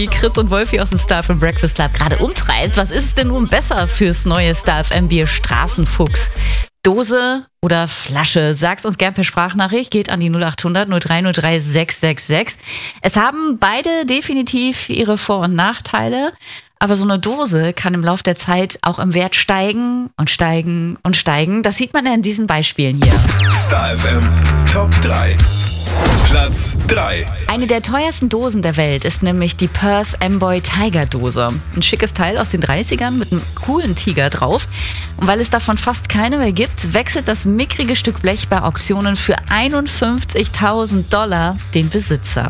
Die Chris und Wolfi aus dem Star FM Breakfast Club gerade umtreibt. Was ist es denn nun besser fürs neue Star FM Bier Straßenfuchs? Dose oder Flasche? Sag's uns gern per Sprachnachricht. Geht an die 0800 0303 666. Es haben beide definitiv ihre Vor- und Nachteile. Aber so eine Dose kann im Laufe der Zeit auch im Wert steigen und steigen und steigen. Das sieht man ja in diesen Beispielen hier. Star FM Top 3. Platz 3. Eine der teuersten Dosen der Welt ist nämlich die Perth Amboy Tiger Dose. Ein schickes Teil aus den 30ern mit einem coolen Tiger drauf. Und weil es davon fast keine mehr gibt, wechselt das mickrige Stück Blech bei Auktionen für $51.000 den Besitzer.